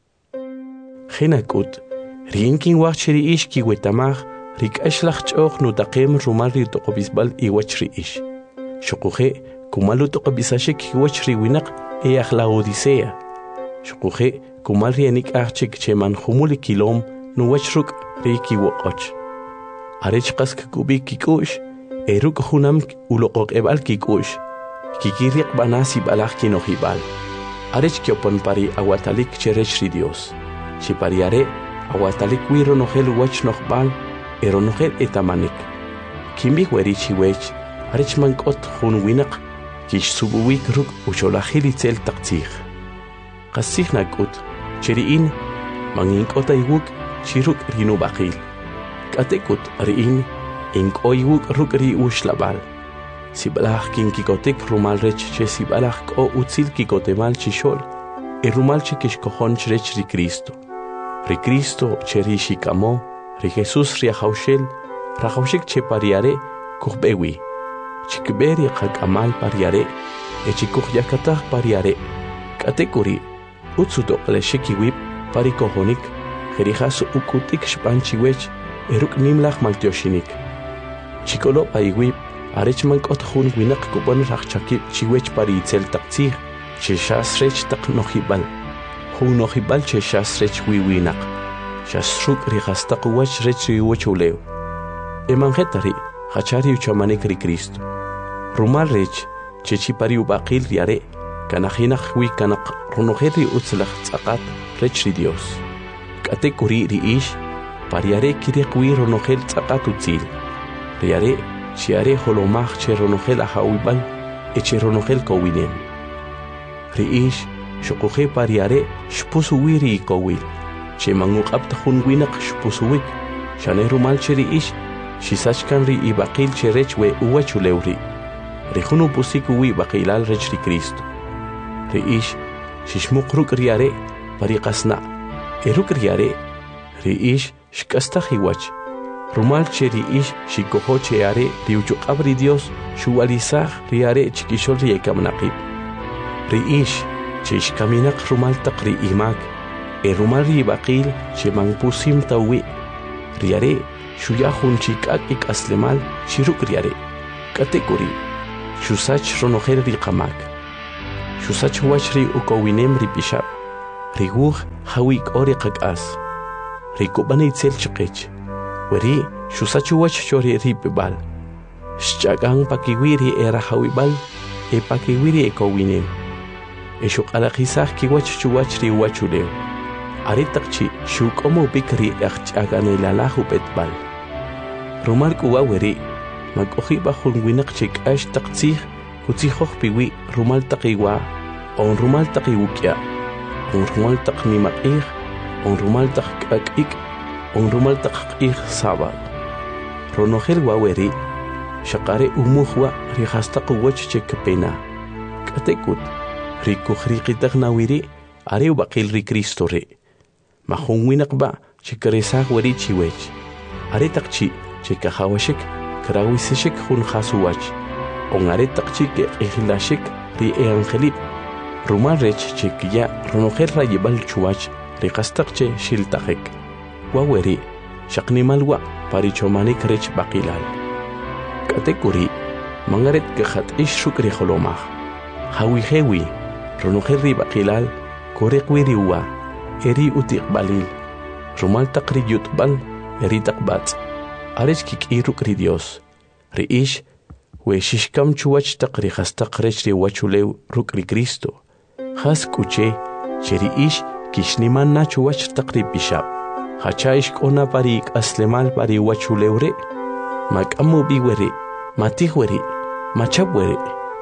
Genakut ri'in kinwaj chi ri ish kiwetamaj rik'axlaj ch'oq nutaqem rumal ri toqobisbal iwach ri ish shuquje kumal utoqobisaxik iwach ri winaq eyaj la Odisea shuquje kumal ri anik'ajchik cheman jumuli kilom nuwach ruk' ri kiwoq'och arech qas kik'ubik kik'u'x eruk' junam uloqoq'eb'al kik'u'x kikiriq b'ana sib'alaj kinojib'al arech kiopon pari awatalik cherech ri Dios chipari are awatalik wi ronojel uwach nojb'al eronojel etamanik kimbij weri chiwech arech mank'ot jun winaq kixsubuwik ruk' uxolajil itzel taq tzij qas tzij nak'ut cheri'in mangink'ota iwuk chi ruk' ri nub'aqil k'atek'ut ri'in ink'o iwuk ruk' ri uxlab'al sib'alaj kinkikotik rumal rech che sib'alaj k'o utzil kikotemal chixol rumal che kixkojon chrech ri Cristo che ri xik'amo ri Jesús ri ajawxel rajawxik che pariare kujb'ewi chikb'e ri qak'amal pariare echikujyakataj pariare k'atek'uri utz utoq'lexik iwib pari kojonik jerijas ukutik xb'an chiwech eruk' nimlaj maltioxinik chik'olob' iwib arech mank'ot jun winaq kub'on rajchakib' chiwech pari itzel taq tzij che xas rech taq nojib'al jun nojib'al che xas rech wiwinaq xas ruk' ri qas taq uwach rech ri uwach ulew emanjeta ri qachari uchamanik ri Cristo rumal rech che chipari ub'aqil ri are kanajinaj wi kanaq ronojel ri utzlaj tz'aqat rech ri Dios k'atek'uri ri ish pari are kiriq wi ronojel tz'aqat utzil ri are chiare jolomaj che ronojel ajawib'al che ronojel kowinem ri ish shuquje pari are xpusuwi ri ikowil che manguq'abta jun winaq xpusuwik xane rumal che ri ish xisachkan ri ib'aqil che rech we uwach ulew ri jun upusik uwi b'aqilal rech ri Cristo ri ish xixmuq ruk' ri are pari qasna' eruk' ri are ri ish xk'astaj iwach rumal che ri ish xikojo che are ri uchuq'ab ri Dios xuwalisaj ri are chikixol ri ekamnaqib ri ish che xkaminaq rumal taq ri imak rumal ri ib'aqil che manpusim tawi ri are xuya jun chik'ak' ik'aslemal chiruk' ri are k'atek'uri xusach ronojel ri qamak shusach wachri ukowinem ri pishab riguj hawik ori qakas rikubani itzel chiqich weri shusach wach chori ripibal shchagang pakiwiri era hawibal e pakiwiri ekowinem eshuqalaqisaj kiwach chuwach ri wachuleu aritaqchi shukomo bikri achaganelalaju betbal rumal kuwa weri makoji bajo winaq chikash taqtsij kutzijoj piwi rumal taqiwa on rumal taqiwukya on rumal taqnimaqij on rumal taqkakik on rumal taqqij sabal ronojel waweri shaqare umujwa rihastaq wach chekpena katekut rikukhriqitaq nawiri are baqil ri Cristo re mahun winaqba chikresaq weri chiwech are taqchi chikahawashik krawisishik hun khasuwach on are taqchi ke ihlashik ri angelip rumal rech chikiya ronojel rayibal chuwach riqastaqche shiltaqik waweri shaqnimalwa parichomanik rech baqilal katekuri mangaret kahat ishukri kholomah hawi hewi ronojel ri baqilal koreqwiri wa eri utiqbalil rumal taqri yutbal eri taqbat arech kikiruk ri Dios ri ish we shishkam chuwach taqri khastaq rech ri wachulew ruk ri Cristo khas kuche cheri ish kishniman na chuwach taqri bishab hacha ish kona parik aslemal pari wachulew re makamu biwere matihweri machabwere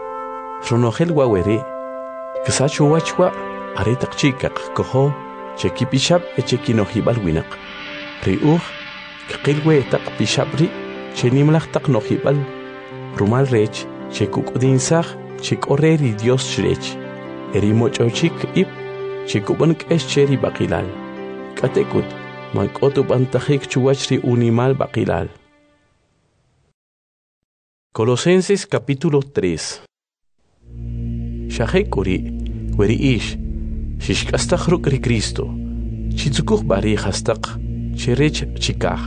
ronojel wawere ksachu wachwa are taqchikaq koho cheki bishab echekinohibal winaq riuj qilwe taq bishabri chenimlaq taq nohibal rumal rech chekukdinsaq chekoreri Dios shrech eri mochochik ip chekuban k'esh cheri baqilal katekut mankotu bantajik chuwachri unimal baqilal. Colosenses capítulo 3. Shahekuri weri ish shishkastaq ruk ri Cristo chitzukuj bari hastaq cherech chikaj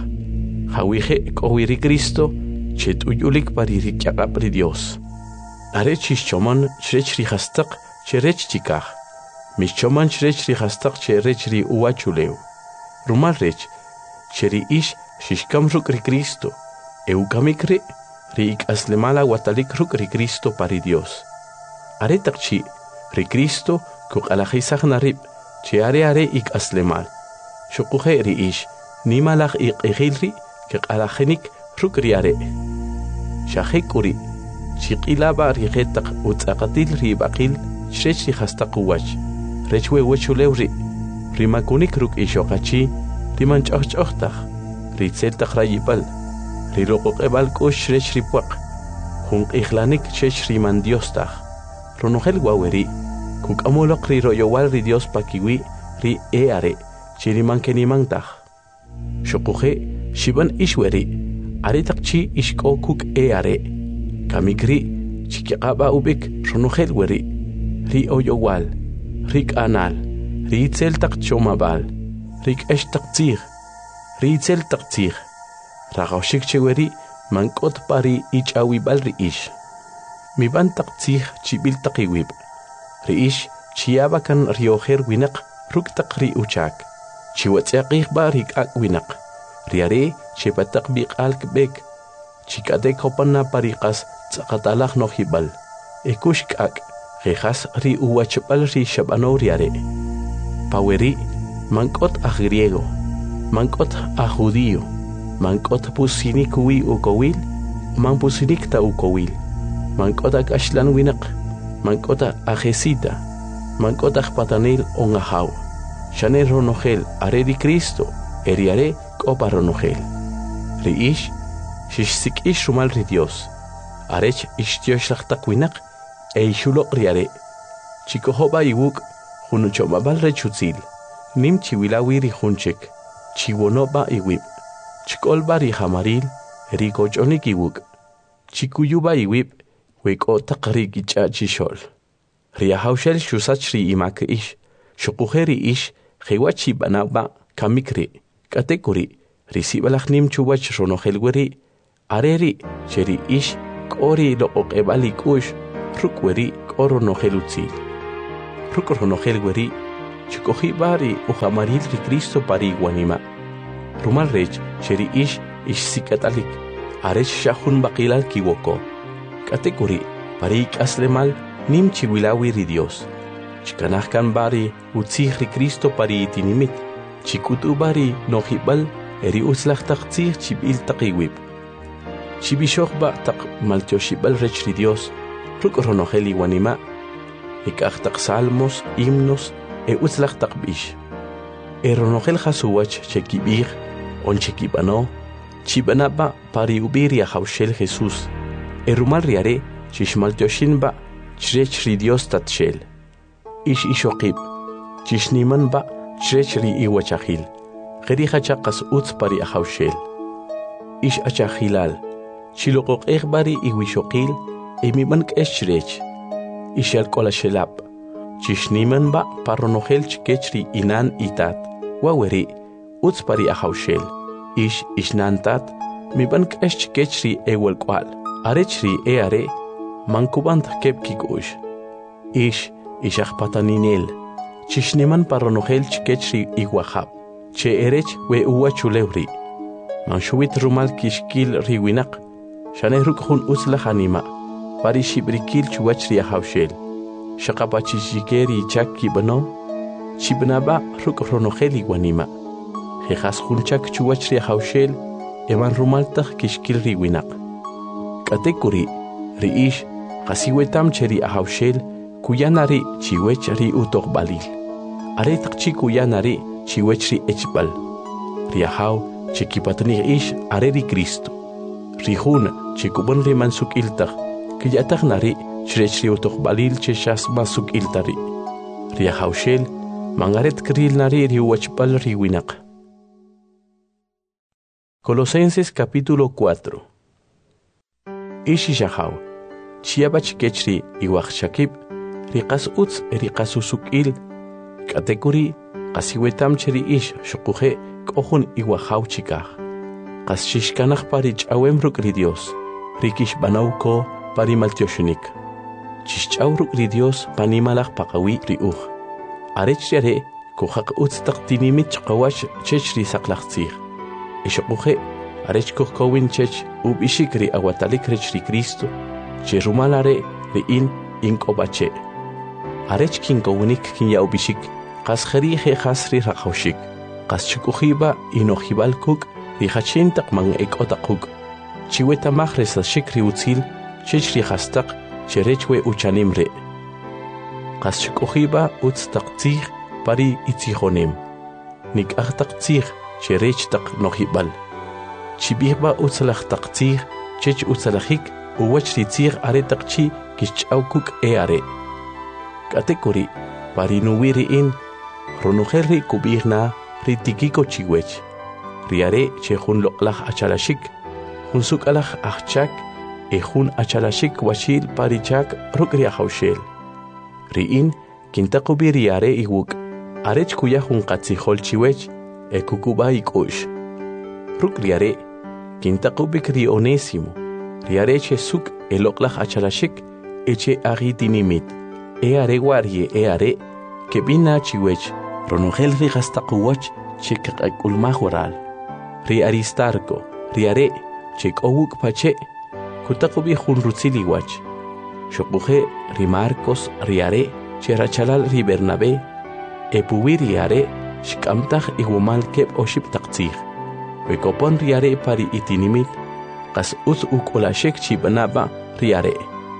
hawije k'owiri Cristo chet'uyulik pari ri k'yaqap ri Dios are chishchoman chrech ri hastaq cherech chikaj mishchoman chrech ri hastaq cherech ri uwachulew rumal rech cheri ish shishkam ruk ri Cristo eukamikri ri ik'aslemala watalik ruk ri Cristo pari Dios are taqchi ri Cristo kuq'alajisaj narib che are ik'aslemal shuquje ri ish nimalaj iq'ijilri keq'alajenik ruk ri are shajek'uri chiq'ilaba rijetaq utz'aqatil ri baqil chrech ri hastaq uwach rech we wachulew ri makunik ruk ixoqachi ri manch'ojch'ojtaj ri tzeltaq rayibal ri roqoq'ebal k'ux chrech ri puaq junq'ijlanik chech ri mandiostaj ronojel waweri kuk'amoloq ri royowal ri Dios pakiwi ri are chiri mankenimantaj shuquje shiban ishweri are taqchi ishk'o kuk are kamikri chikiqaba ubik ronojel weri ri oyowal ri k'anal ri itzel taq chomabal ri k'ex taq tzij ri itzel taq tzij raqawshik cheweri mank'ot pari ich'awibal ri ish miban taq tzij chibil taq iwib ri ish chiyaba kan riojer winaq ruk taq ri uchak chiwatz'aqij ba ri k'ak winaq ri are chepataq biq'al kb'ek chik'atek hopana pariqas tz'aqatalaj nojibal ekux k'ak qejas ri uwachb'al ri xab'anow ri are paweri mank'ot aj griego mank'ot aj judío mank'ot pusinik wi ukowil man pusinik ta ukowil mank'ot ak ashlan winaq mank'ot ajesita mank'ot aj patanil on ajaw shane ronojel are ri Cristo eri are k'opa ronojel ri ish shishsik'ish rumal ri Dios arech ixtioxlaj taq winaq ixuloq ri are chikojoba iwuk junuchomabal rechutzil nim chiwilawi ri junchek chiwonoba iwib chik'olba ri jamaril ri koch'onik iwuk chikuyuba iwib wek'o taq ri kich'a chixol ri ajawxel xusach ri imak ish xuquje ri ish jewa chib'anawba kamikri k'atekuri ri sib'alaj nim chuwach ronojel weri are ri cheri ish k'o ri loq'oq'eb'al ik'ux ruk' weri k'o ronojel utzil Rukorronogel weri, chikoji bari ujamaril ri Cristo pari guanima. Rumal rech, cheri ish sikatalik, arech shahun bakilal kiwoko. Katekuri, pari aslemal, nim chiwilawi ri Dios. Chikanahkan bari utzih ri Cristo pari itinimit. Chikutu bari nohibal, eri utzlach taktzih chibil takiwib. Chibishoch ba tak maltioshibal rech ri Dios, rukorronogel guanima. Ikachtak salmos, himnos, utzlach takbish. Ronogel hasuwach chekibir, on chekibano, chibanaba pari ubiria haushel Jesús. Rumal riare, chishmaltioshinba, chrech ri Dios tatshel. Ish ishokib, chishnimanba, chrech ri iwachahil. Gerihachakas utz pari ahaushel. Ish achahilal, chilokok bari iwishokil, emibank eschrech. Ishal kola shelap. Chishniman ba paronogel chikechri inan itat. Waweri, utspari ahaushel. Ishnantat, mibank esh chikechri ewel kwal. Arechri are, mankubant kepkigush. Ishach pataninel. Chishniman paronogel chikechri iguahab. Che erech we uwa chulewri. Manshuit rumal kishkil riwinak. Shaneruk hun uslahanima. Pari shibrikil chuachri ahaushel. Shakapachishikeri chaki bano. Chibnaba rukronogeli guanima. Jejas hunchak chuachri ahaushel. Eman rumaltach kishkil riwinak. Katekuri, riish, kasiwetam cheri ahaushel. Kuyanari chiwechri utok balil. Aretak chikuyanari chiwechri echbal. Riahau chikipatni ish areri Cristo. Rihun chikubon rimansuk iltach. Kiyatak nari, chrechri utok balil cheshas masuk iltari. Riahaushel, mangaret kril nari riuachpal riwinak. Colosenses capítulo 4. Ishi shahau, chiabach kechri iwachshakib, riqas utz riqas usukil, katekuri, kasiwetam cheri ish shokuje kohun iwahau chikah. Kas shishkanach parich awemruk ri Dios, rikish banauko, parimaltioshunik. Chichauruk ri Dios panimalach pakawi riuch. Arechriare kohak utstak tinimit chakawash chechri saklachtzir. Ishokuje arechkoh kowin chech ubishikri awatalik rechri Cristo. Cherumalare riin inkobache. Arechkin kowinik kin yaubishik. Kas jerije hasri rakhoshik. Kas chikujiba inojibalkuk rihachintak man ekotakuk. Chiweta mahres shikri utzil. Chechri hastak, cherechwe uchanimre. Kaschkohiba utstaktzig pari itzihonem. Nik achtaktzig, cherechtak nohibal. Chibihba utsalachtaktzig, chech utsalachik, uwachritzig aretakchi kichaukuk are. Katekuri, pari nuwiri in, ronuherri kubirna, ritikiko chiwech. Riare chehun loklach achalashik, hunsuk alach achchak, Ejun achalashik washil parichak rukri ahaushel. Riin, kintakubiri are iwuk. Arech kuyahun katzihol chiwech, ekukuba ikush. Rukri are, kintakubik ri onésimo. Riare suk eloklach achalashik, eche agitinimit. Are warie are, kebina chiwech, ronogel rigastakuwach, chekakulmahural. Ri aristarko, riare, chek owuk pache. Kutakubi hunrutzili wach. Shokuje rimarcos riare, cherachalal ri Bernabe, epuwiri are, shkamtach igumal kep oship taktzig. Wekopon riare pari itinimit, kas uz ukolashek chibanaba riare.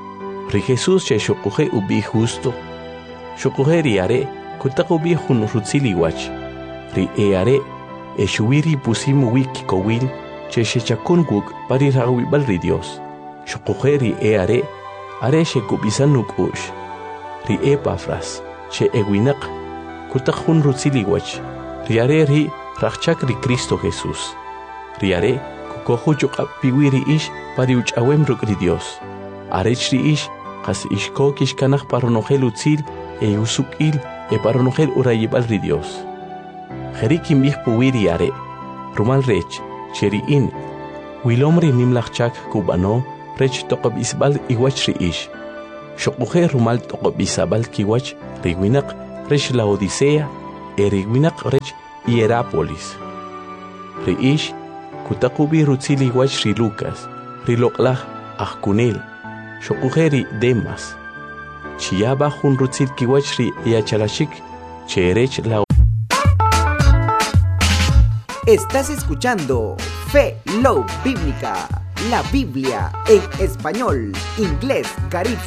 Ri Jesús che shokuje ubi justo. Shokuje riare, kutakubi hunrutzili wach. Ri eare, eshuwiri pusimu wiki kowil, che shechakun guk pari rawibal ri Dios. Shokujeri are, are shekubisanuk ush. Ri Epafras, che ewinak, kutakun rutziliwach. Riare ri rachak ri Cristo Jesús. Riare, kukohuchuk piwiri ish pari uchawem ruk ri Dios. Arech ri ish, kas ishko kishkanach paronogel utzil, usukil, paronogel urayibal ri Dios. Jerikim bih puwiri are, rumal rech, cheri in, wilomri nimlachchak kubano, rech toqob isbal iwach ri ish. Shokuje rumal toqob isabal kiwach Rigwinak rech Laodicea, Rigwinak rech Hierápolis. Riish, kutakubi rutzili wach ri Lucas, riloqlaj ajkunel, shokujeri Demas. Chiaba jun rutzil kiwach ri yachalashik, cherech la. Estás escuchando Fe Love Bíblica, la Biblia en español, inglés, caribe.